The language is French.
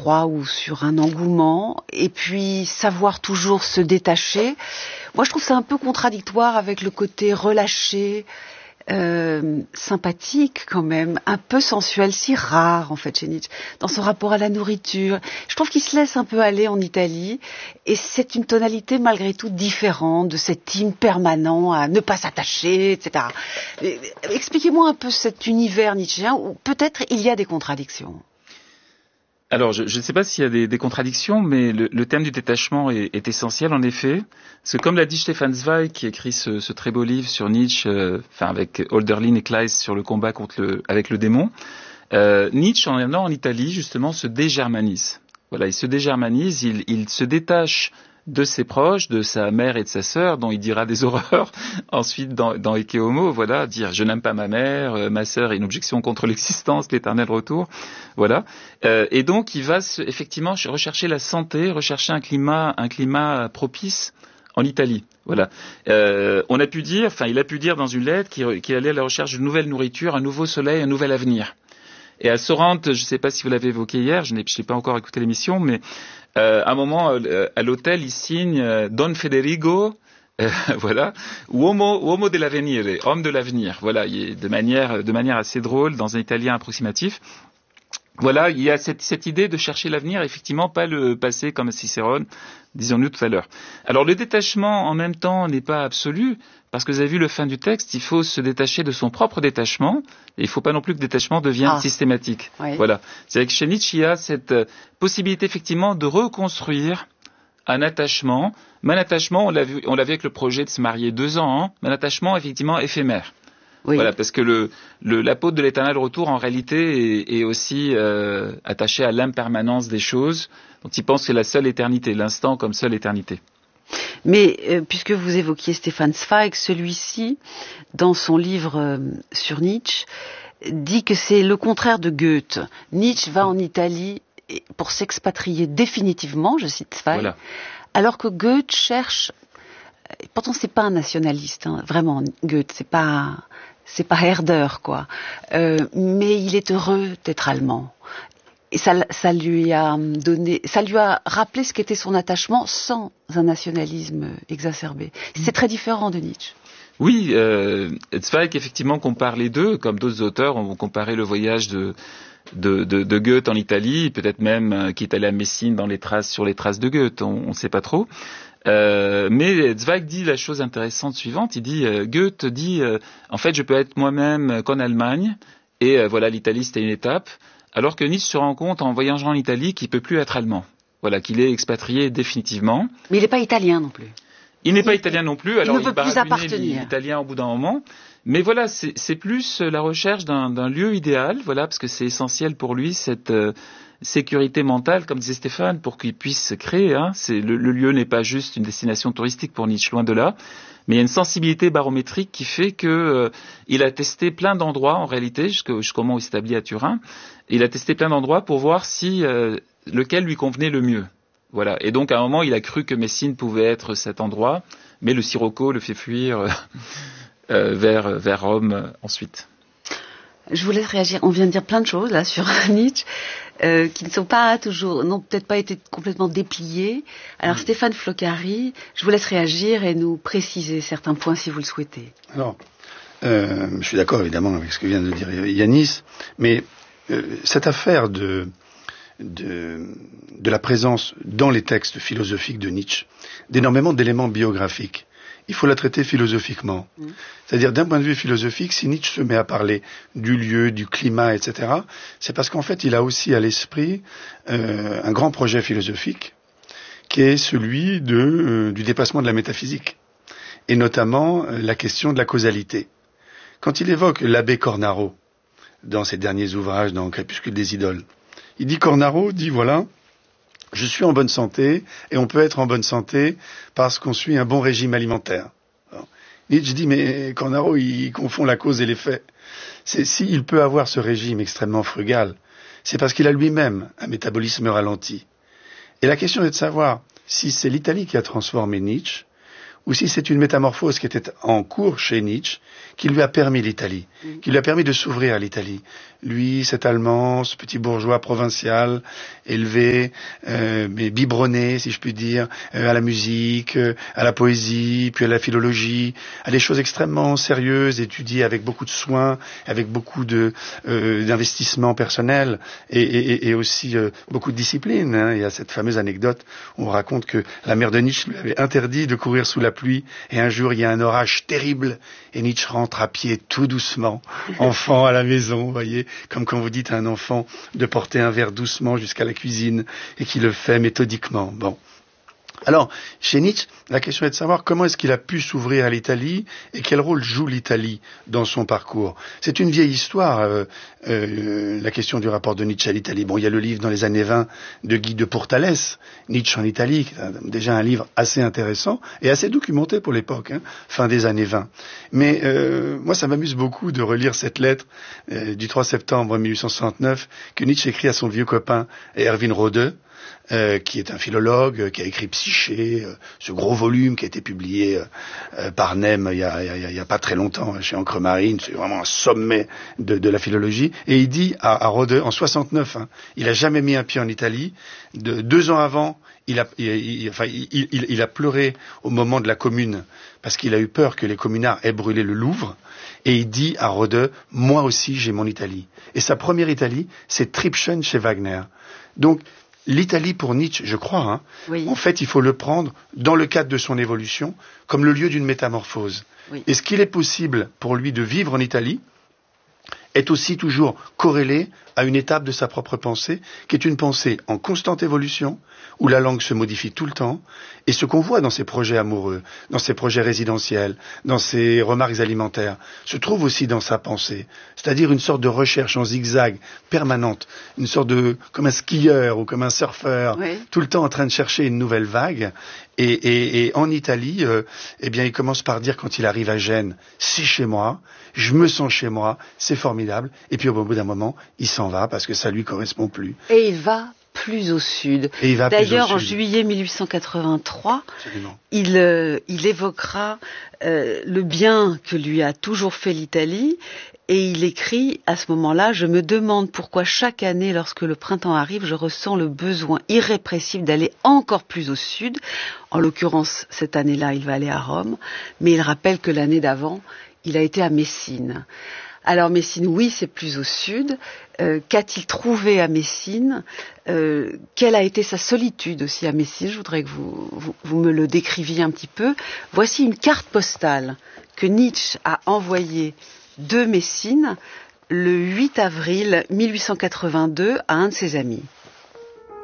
effroi ou sur un engouement, et puis savoir toujours se détacher. Moi, je trouve ça un peu contradictoire avec le côté relâché, sympathique quand même, un peu sensuel, si rare en fait chez Nietzsche, dans son rapport à la nourriture. Je trouve qu'il se laisse un peu aller en Italie, et c'est une tonalité malgré tout différente de cet hymne permanent à ne pas s'attacher, etc. Expliquez-moi un peu cet univers nietzschéen où peut-être il y a des contradictions. Alors, je ne sais pas s'il y a des contradictions, mais le thème du détachement est essentiel, en effet. Parce que comme l'a dit Stefan Zweig, qui écrit ce très beau livre sur Nietzsche, avec Hölderlin et Kleist sur le combat avec le démon, Nietzsche, en allant en Italie, justement, se dégermanise. Voilà, il se dégermanise, il se détache de ses proches, de sa mère et de sa sœur, dont il dira des horreurs. Ensuite, dans Ecce Homo, voilà, dire je n'aime pas ma mère, ma sœur est une objection contre l'existence, l'éternel retour, voilà. Et donc, il va effectivement rechercher la santé, rechercher un climat propice en Italie, voilà. Il a pu dire dans une lettre qu'il allait à la recherche d'une nouvelle nourriture, un nouveau soleil, un nouvel avenir. Et à Sorrente, je ne sais pas si vous l'avez évoqué hier, je n'ai pas encore écouté l'émission, mais à un moment, à l'hôtel, il signe Don Federigo, voilà, uomo dell'avvenire, homme de l'avenir, voilà, de manière assez drôle, dans un italien approximatif. Voilà, il y a cette idée de chercher l'avenir, effectivement, pas le passé comme Cicérone, disons-nous tout à l'heure. Alors le détachement, en même temps, n'est pas absolu, parce que vous avez vu le fin du texte, il faut se détacher de son propre détachement, et il ne faut pas non plus que le détachement devienne systématique. Oui. Voilà. C'est-à-dire que chez Nietzsche, il y a cette possibilité, effectivement, de reconstruire un attachement. Mais un attachement, on l'a vu avec le projet de se marier 2 ans, hein, mais un attachement, effectivement, éphémère. Oui. Voilà, parce que l'apôtre de l'éternel retour, en réalité, est aussi attaché à l'impermanence des choses, dont il pense que c'est la seule éternité, l'instant comme seule éternité. Mais puisque vous évoquiez Stefan Zweig, celui-ci, dans son livre sur Nietzsche, dit que c'est le contraire de Goethe. Nietzsche va en Italie pour s'expatrier définitivement, je cite Zweig, voilà. Alors que Goethe cherche... Pourtant, c'est pas un nationaliste, hein, vraiment, Goethe, c'est pas Herder, quoi. Mais il est heureux d'être allemand. Et ça lui a rappelé ce qu'était son attachement sans un nationalisme exacerbé. C'est très différent de Nietzsche. Oui, Zweig effectivement compare les deux, comme d'autres auteurs ont comparé le voyage de Goethe en Italie, peut-être même qui est allé à Messine sur les traces de Goethe, on ne sait pas trop. Mais Zweig dit la chose intéressante suivante, il dit Goethe dit en fait je peux être moi-même qu'en Allemagne, et voilà, l'Italie c'était une étape. Alors que Nietzsche se rend compte en voyageant en Italie qu'il ne peut plus être allemand. Voilà, qu'il est expatrié définitivement. Mais il n'est pas italien non plus. Il n'est pas italien non plus. Alors il ne peut plus appartenir. L'italien au bout d'un moment. Mais voilà, c'est plus la recherche d'un lieu idéal, voilà, parce que c'est essentiel pour lui, cette sécurité mentale, comme disait Stéphane, pour qu'il puisse se créer. Hein. Le lieu n'est pas juste une destination touristique pour Nietzsche, loin de là. Mais il y a une sensibilité barométrique qui fait que il a testé plein d'endroits, en réalité, jusqu'au moment où il s'établit à Turin. Il a testé plein d'endroits pour voir si lequel lui convenait le mieux. Voilà. Et donc, à un moment, il a cru que Messine pouvait être cet endroit, mais le sirocco le fait fuir vers Rome ensuite. Je vous laisse réagir. On vient de dire plein de choses là sur Nietzsche qui ne sont pas toujours, n'ont peut-être pas été complètement dépliées. Alors Stéphane Floccari, je vous laisse réagir et nous préciser certains points si vous le souhaitez. Alors, je suis d'accord évidemment avec ce que vient de dire Yanis, mais cette affaire de la présence dans les textes philosophiques de Nietzsche d'énormément d'éléments biographiques, il faut la traiter philosophiquement. C'est-à-dire, d'un point de vue philosophique, si Nietzsche se met à parler du lieu, du climat, etc., c'est parce qu'en fait, il a aussi à l'esprit un grand projet philosophique qui est celui du dépassement de la métaphysique, et notamment la question de la causalité. Quand il évoque l'abbé Cornaro dans ses derniers ouvrages, dans Crépuscule des idoles, il dit, Cornaro dit, voilà, je suis en bonne santé, et on peut être en bonne santé parce qu'on suit un bon régime alimentaire. Alors, Nietzsche dit, mais Cornaro, il confond la cause et l'effet. S'il peut avoir ce régime extrêmement frugal, c'est parce qu'il a lui-même un métabolisme ralenti. Et la question est de savoir si c'est l'Italie qui a transformé Nietzsche, ou si c'est une métamorphose qui était en cours chez Nietzsche, qui lui a permis l'Italie, qui lui a permis de s'ouvrir à l'Italie. Lui, cet Allemand, ce petit bourgeois provincial, élevé, mais biberonné, si je puis dire, à la musique, à la poésie, puis à la philologie, à des choses extrêmement sérieuses, étudiées avec beaucoup de soin, avec beaucoup d'investissement personnel, et aussi beaucoup de discipline. Hein. Il y a cette fameuse anecdote où on raconte que la mère de Nietzsche lui avait interdit de courir sous la pluie, et un jour il y a un orage terrible, et Nietzsche rentre à pied tout doucement, enfant à la maison, vous voyez, comme quand vous dites à un enfant de porter un verre doucement jusqu'à la cuisine, et qui le fait méthodiquement. Bon. Alors, chez Nietzsche, la question est de savoir comment est-ce qu'il a pu s'ouvrir à l'Italie et quel rôle joue l'Italie dans son parcours. C'est une vieille histoire, la question du rapport de Nietzsche à l'Italie. Bon, il y a le livre dans les années 20 de Guy de Pourtalès, Nietzsche en Italie, qui est déjà un livre assez intéressant et assez documenté pour l'époque, hein, fin des années 20. Mais moi, ça m'amuse beaucoup de relire cette lettre du 3 septembre 1869 que Nietzsche écrit à son vieux copain Erwin Rohde, qui est un philologue, qui a écrit Psyché, ce gros volume qui a été publié par Nem il y a pas très longtemps chez Encre Marine. C'est vraiment un sommet de la philologie. Et il dit à Rohde, en 69, hein, il a jamais mis un pied en Italie. 2 ans avant, il a pleuré au moment de la Commune parce qu'il a eu peur que les communards aient brûlé le Louvre. Et il dit à Rohde, moi aussi j'ai mon Italie. Et sa première Italie, c'est Tripschen chez Wagner. Donc l'Italie pour Nietzsche, je crois, hein, oui. En fait, il faut le prendre dans le cadre de son évolution comme le lieu d'une métamorphose. Oui. Et ce qu'il est possible pour lui de vivre en Italie est aussi toujours corrélé à une étape de sa propre pensée, qui est une pensée en constante évolution, où la langue se modifie tout le temps, et ce qu'on voit dans ses projets amoureux, dans ses projets résidentiels, dans ses remarques alimentaires, se trouve aussi dans sa pensée. C'est-à-dire une sorte de recherche en zigzag permanente, une sorte de, comme un skieur ou comme un surfeur, oui. Tout le temps en train de chercher une nouvelle vague. Et en Italie, eh bien, il commence par dire quand il arrive à Gênes, c'est chez moi, je me sens chez moi, c'est formidable. Et puis au bout d'un moment, il s'en va parce que ça lui correspond plus. Et il va plus au sud. D'ailleurs, en juillet 1883, il évoquera le bien que lui a toujours fait l'Italie. Et il écrit à ce moment-là, je me demande pourquoi chaque année, lorsque le printemps arrive, je ressens le besoin irrépressible d'aller encore plus au sud. En l'occurrence, cette année-là, il va aller à Rome, mais il rappelle que l'année d'avant, il a été à Messine. Alors Messine, oui, c'est plus au sud. Qu'a-t-il trouvé à Messine ? Quelle a été sa solitude aussi à Messine ? Je voudrais que vous me le décriviez un petit peu. Voici une carte postale que Nietzsche a envoyée de Messine le 8 avril 1882 à un de ses amis.